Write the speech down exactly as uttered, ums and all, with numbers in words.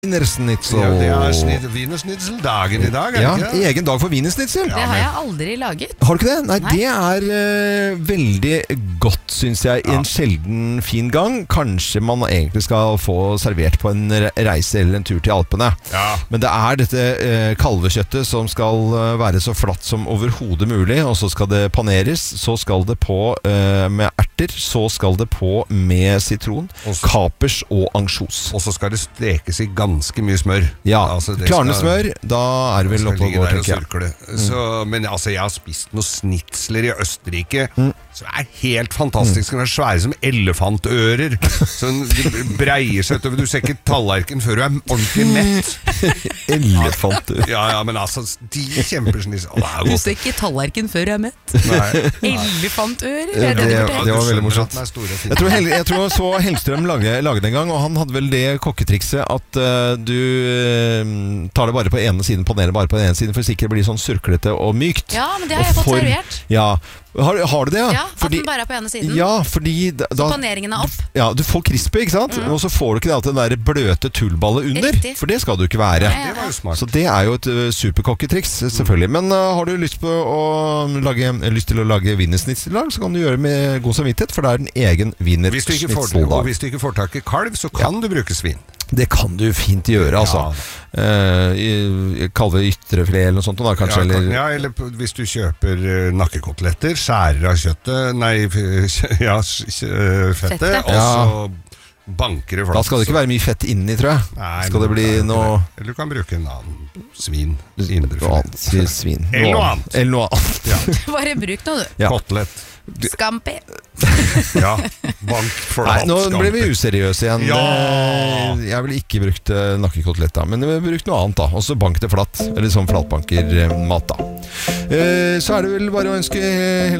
Wienersnitzel. Ja, det er snit, Wienersnitzel-dagen i dag, er ja, det ikke? egen dag for Wienersnitzel. Det har jeg aldri laget. Har du ikke det? Nei, Nei. det er uh, veldig godt, synes jeg, i en sjelden fin gang. Kanskje man egentlig skal få servert på en reise eller en tur til Alpene. Ja. Men det er dette uh, kalvekjøttet som skal uh, være så flatt som overhodet mulig, og så skal det paneres, så skal det på uh, med erter, så skal det på med sitron, Også, kapers og ansjos. og så skal det stekes i ganske mye smør. Ja, altså, klarne smør, da er det vel oppe og går, tenker jeg. Mm. Så, men altså, jeg har spist noen snitsler i Østerrike, mm. så det er helt fantastisk. De er svære som elefantører. Så de breier seg utover. Du ser ikke tallerken før du er ordentlig mett. Elefantører. Ja, ja, men altså, de kjemper snitsler. Å, det er Du godt. ser ikke tallerken før jeg er mett. Nei. Elefantører. Det- er det du det- forteller? det var veldig morsomt. At den er stor og fin. Jeg tror, Hel jeg tror så Hellstrøm lage, lage det en gang, og han hadde vel det kokketrikset at uh, du uh, tar det bare på ene siden, panerer bare på den ene siden, for sikkert blir sånn surklete og mykt. Ja, men det har jeg Og fått for- servert. Ja, har, har du det? Ja, at den bare er på ene siden. Ja, fordi da, Så paneringen er opp. Ja, du får crispy, ikke sant? Og så får du ikke det at den der bløte tullballet under, Riktig. for det skal du ikke være. Nei, Det var jo smart. Så det er jo et uh, superkokketriks, selvfølgelig. Men uh, har du lyst, på å lage, lyst til å lage wienersnitzeldag, så kan du gjøre det med god samvittighet, for det er en egen Hvis du ikke får, og wienersnitzeldag. hvis du ikke får tak i kalv, så kan du bruke svin. Det kan du fint gjøre, altså. Uh, kalve ytrefilet eller noe sånt, da, kanskje? Ja, kan, eller... ja, eller p- hvis du kjøper uh, nakkekoteletter, skjærer av kjøttet, nei, f- ja, s- s- uh, fettet, Fettet. og så banker det flatt. Da skal det ikke være mye fett inni, tror jeg. Nei, skal det men bli er jo ikke noe det. Eller du kan bruke en annen svin. Noe annet, si svin. Eller noe annet. Eller noe annet. Ja. Bare bruk noe, du. Ja. Kotelett. Scampi. Ja, bank for Nei, nå skampe. ble vi useriøse igjen. Ja. Eh, Jeg ville ikke brukt uh, nakkekotelett, da, men jeg ville brukt noe annet, da. Og så bank det flatt. Eller sånn flatbankermat, da. Eh, så er det vel bare å ønske hele